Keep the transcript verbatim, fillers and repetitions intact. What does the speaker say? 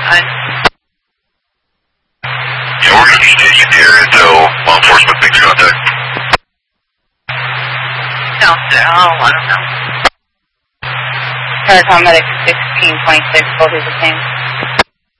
I, Yeah, we're going to need to get the area until law enforcement makes contact. sounds good. Oh, I don't know. Paramedic sixteen twenty-six will do the same.